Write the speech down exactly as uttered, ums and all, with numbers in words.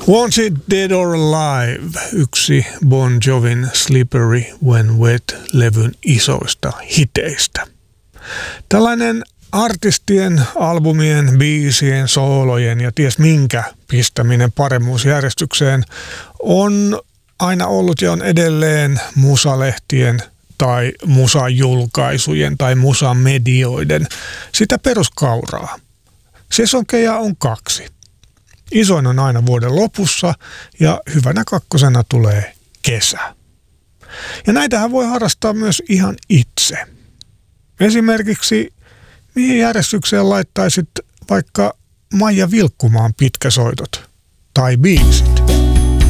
Wanted Dead or Alive, yksi Bon Jovin Slippery When Wet-levyn isoista hiteistä. Tällainen artistien, albumien, biisien, soolojen ja ties minkä pistäminen paremmuusjärjestykseen on aina ollut ja on edelleen musalehtien tai musajulkaisujen tai musamedioiden sitä peruskauraa. Sesonkeja on kaksi. Isoin on aina vuoden lopussa ja hyvänä kakkosena tulee kesä. Ja näitähän voi harrastaa myös ihan itse. Esimerkiksi mihin järjestykseen laittaisit vaikka Maija Vilkkumaan pitkäsoitot tai biisi?